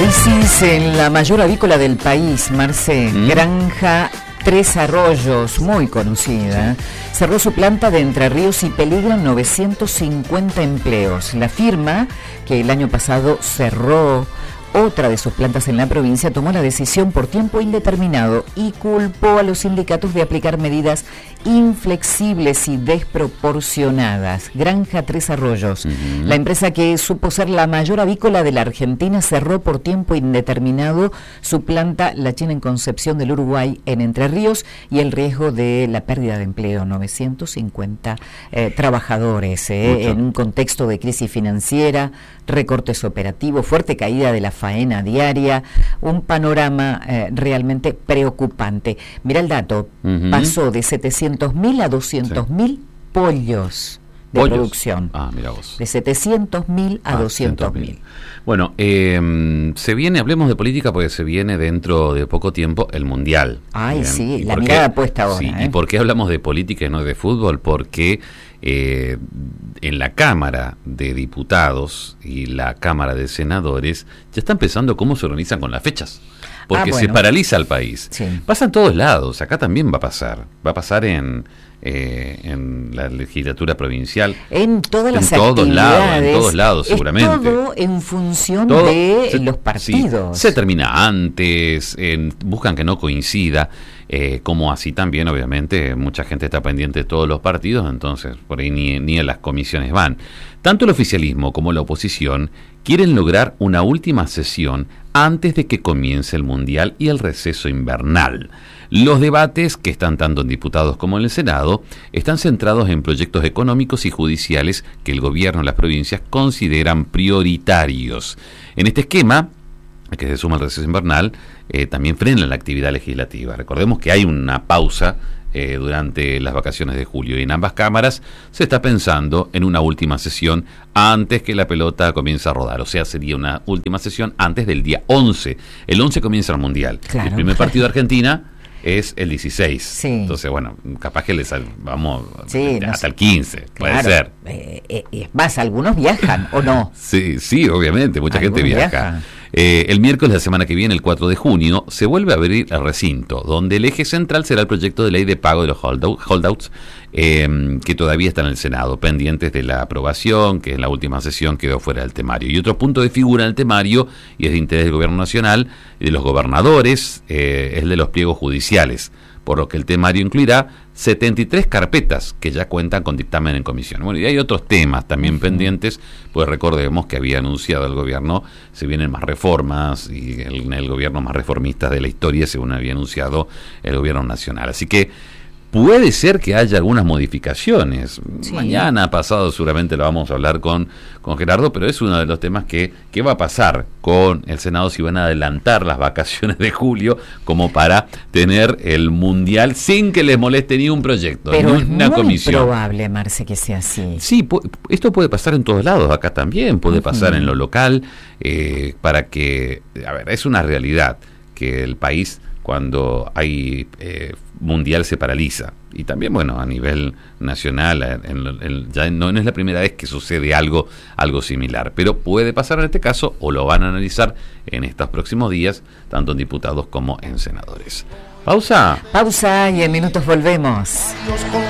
Crisis en la mayor avícola del país, Marce. Granja Tres Arroyos, muy conocida, cerró su planta de Entre Ríos y peligran 950 empleos. La firma, que el año pasado cerró otra de sus plantas en la provincia, tomó la decisión por tiempo indeterminado y culpó a los sindicatos de aplicar medidas inflexibles y desproporcionadas. Granja Tres Arroyos, la empresa que supo ser la mayor avícola de la Argentina, cerró por tiempo indeterminado su planta La China en Concepción del Uruguay en Entre Ríos, y el riesgo de la pérdida de empleo, 950 trabajadores, en un contexto de crisis financiera, recortes operativos, fuerte caída de la faena diaria, un panorama realmente preocupante. Mira el dato, pasó de 700.000 a 200.000 pollos de producción. Mira vos. De 700.000 a 200.000. Bueno, se viene, hablemos de política porque se viene dentro de poco tiempo el Mundial. Ay, sí, la mirada puesta ahora. Sí, ¿y por qué hablamos de política y no de fútbol? Porque en la Cámara de Diputados y la Cámara de Senadores ya están pensando cómo se organizan con las fechas, porque se paraliza el país. Sí. Pasa en todos lados, acá también va a pasar en la legislatura provincial, en todas las actividades, en todos lados seguramente. Es todo en función de los partidos. Sí, se termina antes, buscan que no coincida. Como así también, obviamente, mucha gente está pendiente de todos los partidos, entonces por ahí ni a las comisiones van. Tanto el oficialismo como la oposición quieren lograr una última sesión antes de que comience el Mundial y el receso invernal. Los debates, que están tanto en diputados como en el Senado, están centrados en proyectos económicos y judiciales que el gobierno y las provincias consideran prioritarios. En este esquema, que se suma al receso invernal, también frena la actividad legislativa. Recordemos que hay una pausa durante las vacaciones de julio, y en ambas cámaras se está pensando en una última sesión antes que la pelota comience a rodar. O sea, sería una última sesión antes del día 11. El 11 comienza el Mundial. Claro. El primer partido de Argentina es el 16. Sí. Entonces, bueno, capaz que vamos hasta el 15, puede ser. Es más, algunos viajan, ¿o no? Sí, obviamente, mucha gente viaja. El miércoles de la semana que viene, el 4 de junio, se vuelve a abrir el recinto, donde el eje central será el proyecto de ley de pago de los holdouts, que todavía está en el Senado, pendientes de la aprobación, que en la última sesión quedó fuera del temario. Y otro punto de figura en el temario, y es de interés del gobierno nacional y de los gobernadores, es el de los pliegos judiciales, por lo que el temario incluirá 73 carpetas que ya cuentan con dictamen en comisión. Bueno, y hay otros temas también pendientes, pues recordemos que había anunciado el gobierno, se vienen más reformas, y el gobierno más reformista de la historia, según había anunciado el gobierno nacional. Así que puede ser que haya algunas modificaciones. Sí. Mañana, pasado, seguramente lo vamos a hablar con Gerardo, pero es uno de los temas que va a pasar con el Senado, si van a adelantar las vacaciones de julio, como para tener el Mundial sin que les moleste ni un proyecto, pero ni una comisión. Es muy probable, Marce, que sea así. Sí, esto puede pasar en todos lados, acá también, puede pasar en lo local, para que, es una realidad que el país, cuando hay Mundial, se paraliza. Y también, bueno, a nivel nacional, ya no es la primera vez que sucede algo similar, pero puede pasar en este caso, o lo van a analizar en estos próximos días, tanto en diputados como en senadores. Pausa. Pausa, y en minutos volvemos.